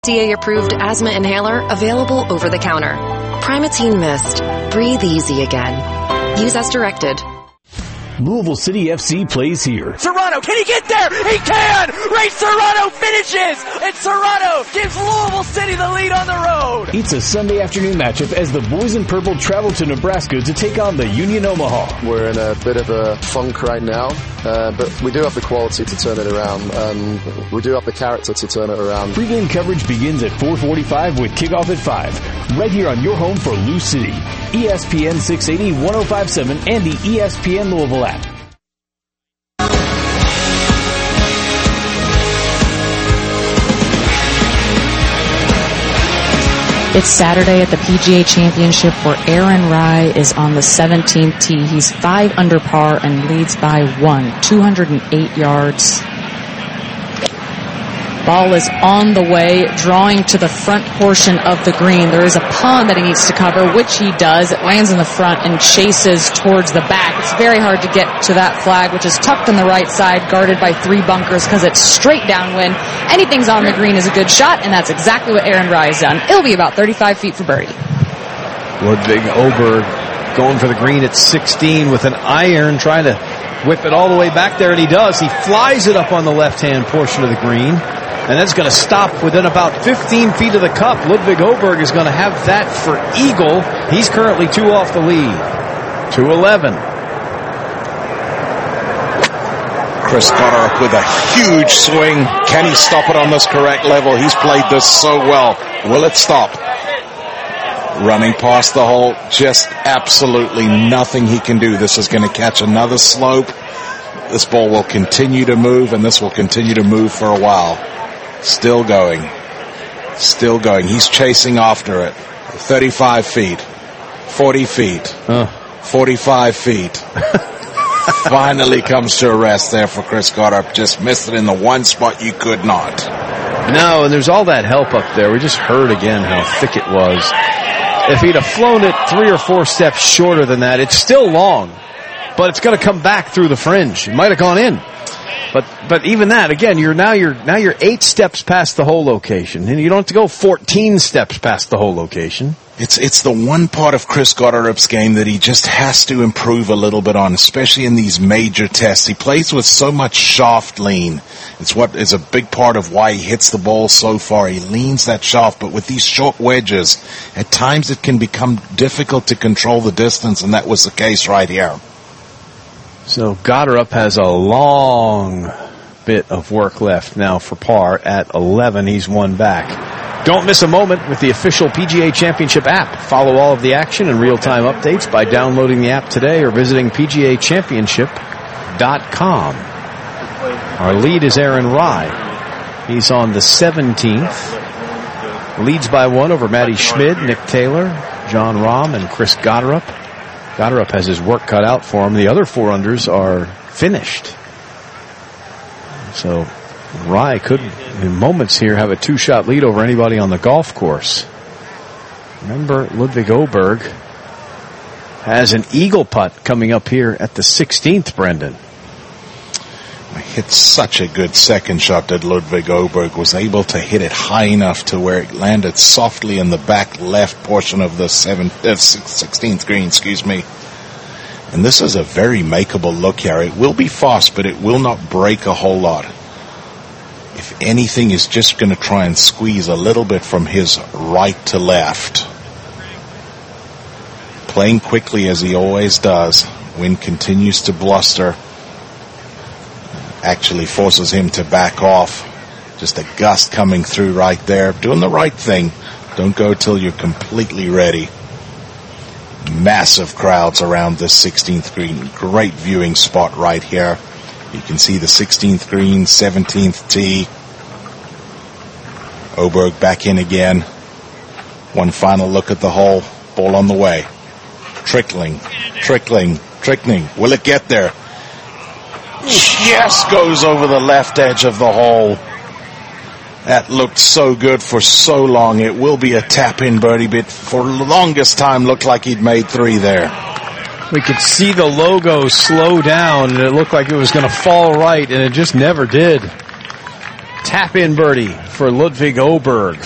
FDA-approved asthma inhaler available over the counter. Primatene Mist. Breathe easy again. Use as directed. Louisville City FC plays here. Serrano, can he get there? He can! Ray Serrano finishes! And Serrano gives Louisville City the lead on the road! It's a Sunday afternoon matchup as the Boys in Purple travel to Nebraska to take on the Union Omaha. We're in a bit of a funk right now, but we do have the quality to turn it around. We do have the character to turn it around. Pre-game coverage begins at 4:45 with kickoff at 5. Right here on your home for Lou City. ESPN 680, 105.7, and the ESPN Louisville app. It's Saturday at the PGA Championship where Aaron Rai is on the 17th tee. He's 5 under par and leads by 1, 208 yards. Ball is on the way, drawing to the front portion of the green. There is a pond that he needs to cover, which he does. It lands in the front and chases towards the back. It's very hard to get to that flag, which is tucked on the right side, guarded by 3 bunkers because it's straight downwind. Anything's on the green is a good shot, and that's exactly what Aaron Rai has done. It'll be about 35 feet for birdie. Ludwig Oberg going for the green at 16 with an iron, trying to whip it all the way back there, and he does. He flies it up on the left-hand portion of the green. And that's going to stop within about 15 feet of the cup. Ludwig Oberg is going to have that for eagle. He's currently 2 off the lead. 2-11. Chris Goddard with a huge swing. Can he stop it on this correct level? He's played this so well. Will it stop? Running past the hole, just absolutely nothing he can do. This is going to catch another slope. This ball will continue to move, and this will continue to move for a while. Still going. Still going. He's chasing after it. 35 feet. 40 feet. 45 feet. Finally comes to a rest there for Chris Goddard. Just missed it in the one spot you could not. No, and there's all that help up there. We just heard again how thick it was. If he'd have flown it 3 or 4 steps shorter than that, it's still long. But it's going to come back through the fringe. It might have gone in. But even that, again, you're 8 steps past the hole location, and you don't have to go 14 steps past the hole location. It's the one part of Chris Goddard's game that he just has to improve a little bit on, especially in these major tests. He plays with so much shaft lean. It's what is a big part of why he hits the ball so far. He leans that shaft, but with these short wedges, at times it can become difficult to control the distance, and that was the case right here. So Goddard has a long bit of work left now for par at 11. He's 1 back. Don't miss a moment with the official PGA Championship app. Follow all of the action and real-time updates by downloading the app today or visiting PGAchampionship.com. Our lead is Aaron Rai. He's on the 17th. Leads by 1 over Matty Schmid, Nick Taylor, John Rahm, and Chris Goddard. Goddard has his work cut out for him. The other 4-unders are finished. So Rai could, in moments here, have a 2-shot lead over anybody on the golf course. Remember, Ludwig Oberg has an eagle putt coming up here at the 16th, Brendan. Hit such a good second shot that Ludwig Oberg was able to hit it high enough to where it landed softly in the back left portion of the 16th green, excuse me. And this is a very makeable look here. It will be fast, but it will not break a whole lot. If anything, is just going to try and squeeze a little bit from his right to left. Playing quickly as he always does. Wind continues to bluster. Actually forces him to back off. Just a gust coming through right there. Doing the right thing. Don't go till you're completely ready. Massive crowds around this 16th green. Great viewing spot right here. You can see the 16th green, 17th tee. Oberg back in again. One final look at the hole. Ball on the way. Trickling. Will it get there? Just goes over the left edge of the hole. That looked so good for so long. It will be a tap-in birdie, but for the longest time looked like he'd made 3 there. We could see the logo slow down, and it looked like it was going to fall right, and it just never did. Tap-in birdie for Ludwig Oberg.